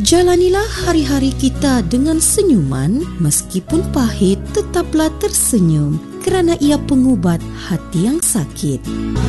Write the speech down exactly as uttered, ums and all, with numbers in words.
Jalanilah hari-hari kita dengan senyuman, meskipun pahit tetaplah tersenyum, kerana ia pengubat hati yang sakit.